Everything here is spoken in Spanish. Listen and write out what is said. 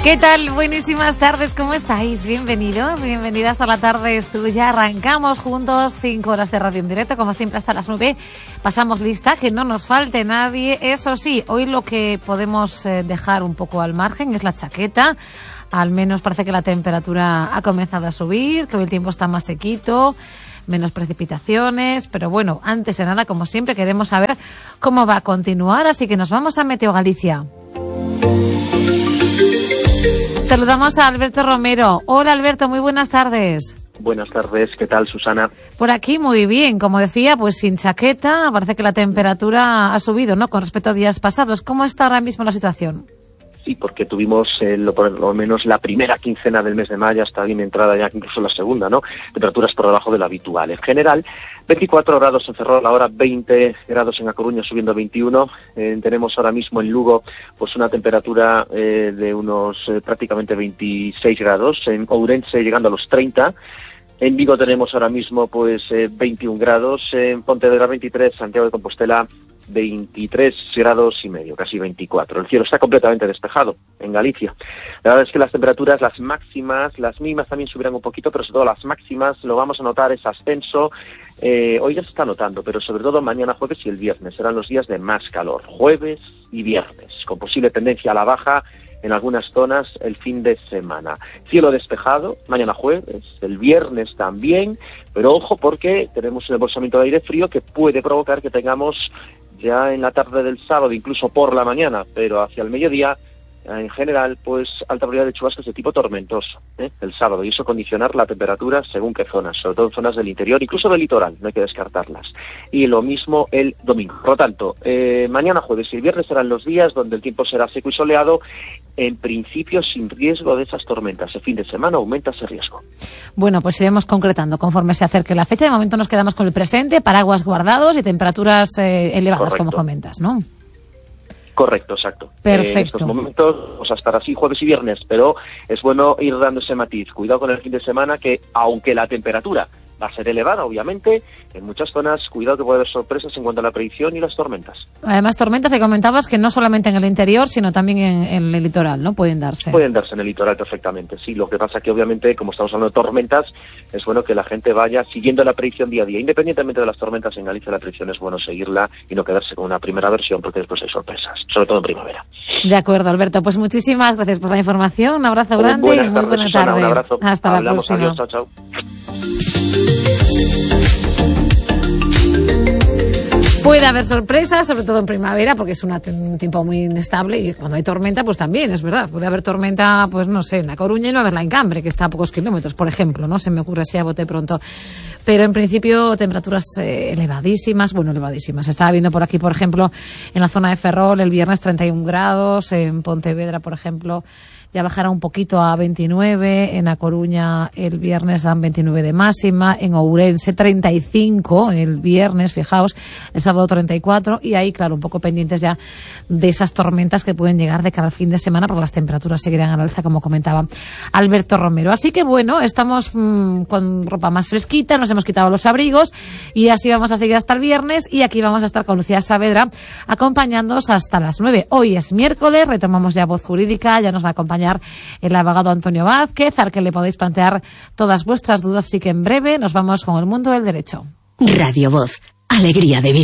¿Qué tal? Buenísimas tardes, ¿cómo estáis? Bienvenidos, bienvenidas a La Tarde es Tuya. Arrancamos juntos 5 horas de radio en directo, como siempre hasta las 9. Pasamos lista, que no nos falte nadie. Eso sí, hoy lo que podemos dejar un poco al margen es la chaqueta. Al menos parece que la temperatura ha comenzado a subir, que hoy el tiempo está más sequito, menos precipitaciones. Pero bueno, antes de nada, como siempre, queremos saber cómo va a continuar, así que nos vamos a Meteo Galicia. Saludamos a Alberto Romero. Hola Alberto, muy buenas tardes. Buenas tardes, ¿qué tal, Susana? Por aquí muy bien, como decía, pues sin chaqueta, parece que la temperatura ha subido, ¿no?, con respecto a días pasados. ¿Cómo está ahora mismo la situación? Sí, porque tuvimos por lo menos la primera quincena del mes de mayo, hasta bien entrada ya incluso la segunda, ¿no? Temperaturas por debajo de lo habitual. En general, 24 grados en Ferrol, ahora 20 grados en A Coruña, subiendo a 21. Tenemos ahora mismo en Lugo pues una temperatura de unos prácticamente 26 grados. En Ourense llegando a los 30. En Vigo tenemos ahora mismo pues 21 grados. En Pontevedra 23, Santiago de Compostela 23 grados y medio, casi 24. El cielo está completamente despejado en Galicia. La verdad es que las temperaturas, las máximas, las mínimas también subirán un poquito, pero sobre todo las máximas lo vamos a notar, ese ascenso. Hoy ya se está notando, pero sobre todo mañana jueves y el viernes serán los días de más calor, jueves y viernes, con posible tendencia a la baja en algunas zonas el fin de semana. Cielo despejado, mañana jueves, el viernes también, pero ojo porque tenemos un embolsamiento de aire frío que puede provocar que tengamos ya en la tarde del sábado, incluso por la mañana, pero hacia el mediodía, en general, pues alta probabilidad de chubascos de tipo tormentoso el sábado, y eso condicionar la temperatura según qué zonas, sobre todo en zonas del interior, incluso del litoral, no hay que descartarlas. Y lo mismo el domingo. Por lo tanto, mañana jueves y el viernes serán los días donde el tiempo será seco y soleado, en principio sin riesgo de esas tormentas. El fin de semana aumenta ese riesgo. Bueno, pues iremos concretando conforme se acerque la fecha. De momento nos quedamos con el presente, paraguas guardados y temperaturas elevadas. Correcto. Como comentas, ¿no? Correcto, exacto. Perfecto. En estos momentos vamos a estar así jueves y viernes, pero es bueno ir dando ese matiz. Cuidado con el fin de semana, que aunque la temperatura va a ser elevada, obviamente, en muchas zonas, cuidado que puede haber sorpresas en cuanto a la predicción y las tormentas. Además, tormentas que comentabas que no solamente en el interior, sino también en el litoral, ¿no? Pueden darse. Pueden darse en el litoral perfectamente, sí. Lo que pasa que, obviamente, como estamos hablando de tormentas, es bueno que la gente vaya siguiendo la predicción día a día. Independientemente de las tormentas, en Galicia la predicción es bueno seguirla y no quedarse con una primera versión, porque después hay sorpresas, sobre todo en primavera. De acuerdo, Alberto. Pues muchísimas gracias por la información. Un abrazo grande y muy buena tarde. Un abrazo. Hasta la próxima. Adiós, chao, chao. Puede haber sorpresas, sobre todo en primavera, porque es un tiempo muy inestable, y cuando hay tormenta, pues también, es verdad. Puede haber tormenta, pues no sé, en A Coruña y no haberla en Cambre, que está a pocos kilómetros, por ejemplo, ¿no? Se me ocurre así a bote pronto. Pero en principio, temperaturas elevadísimas. Estaba viendo por aquí, por ejemplo, en la zona de Ferrol, el viernes 31 grados, en Pontevedra, por ejemplo, ya bajará un poquito a 29, en A Coruña el viernes dan 29 de máxima, en Ourense 35 el viernes, fijaos, el sábado 34, y ahí, claro, un poco pendientes ya de esas tormentas que pueden llegar de cada fin de semana, porque las temperaturas seguirán al alza, como comentaba Alberto Romero. Así que bueno, estamos con ropa más fresquita, nos hemos quitado los abrigos, y así vamos a seguir hasta el viernes, y aquí vamos a estar con Lucía Saavedra acompañándoos hasta las 9. Hoy es miércoles, retomamos ya Voz Jurídica, ya nos va a acompañar el abogado Antonio Vázquez, al que le podéis plantear todas vuestras dudas, así que en breve nos vamos con el mundo del derecho. Radio Voz, alegría de vivir.